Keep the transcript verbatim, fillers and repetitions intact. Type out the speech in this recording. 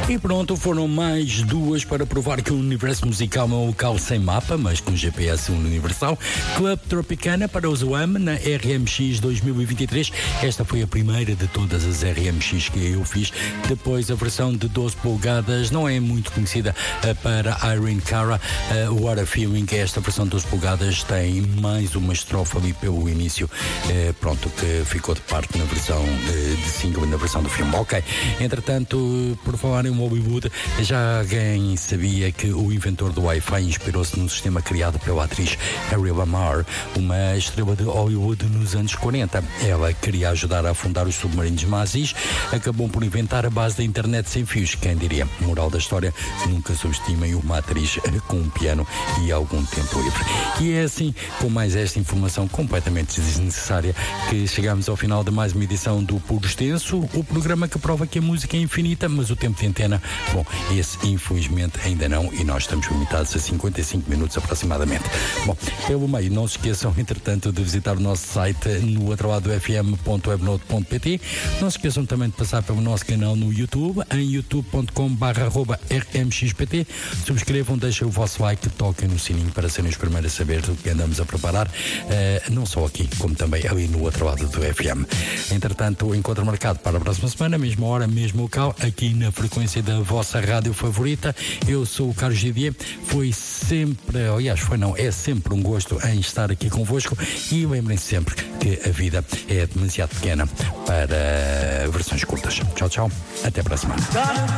E pronto, foram mais duas para provar que o universo musical é um local sem mapa, mas com G P S universal. Club Tropicana para o Zoam na R M X dois mil e vinte e três. Esta foi a primeira de todas as R M X que eu fiz. Depois a versão de doze polegadas não é muito conhecida para Irene Cara. Uh, What a Feeling, esta versão de doze polegadas tem mais uma estrofe ali pelo início, uh, pronto, que ficou de parte na versão uh, de single, na versão do filme. Ok, entretanto, por falar em Hollywood, já alguém sabia que o inventor do Wi-Fi inspirou-se num sistema criado pela atriz Harry Lamar, uma estrela de Hollywood nos anos quarenta. Ela queria ajudar a afundar os submarinos nazis, acabou por inventar a base da internet sem fios. Quem diria? Moral da história, nunca subestimem uma atriz com um piano e algum tempo livre. E é assim, com mais esta informação completamente desnecessária, que chegamos ao final de mais uma edição do Puro Extenso, o programa que prova que a música é infinita, mas o tempo de antena, bom, esse infelizmente ainda não, e nós estamos limitados a cinquenta e cinco minutos aproximadamente. Bom, pelo meio, não se esqueçam, entretanto, de visitar o nosso site no outro lado f m ponto webnote ponto p t. Não se esqueçam também de passar pelo nosso canal no YouTube, em youtube ponto com barra arroba r m x p t. Subscrevam, deixem o vosso like, toquem no sininho para serem os primeiros a saber do que andamos a preparar, uh, não só aqui, como também ali no outro lado do F M. Entretanto, o encontro marcado para a próxima semana, mesma hora, mesmo local, aqui na frequência da vossa rádio favorita. Eu sou o Carlos Didier, foi sempre, aliás, foi não, é sempre um gosto em estar aqui convosco, e lembrem-se sempre que a vida é demasiado pequena para versões curtas. Tchau, tchau, até para a semana.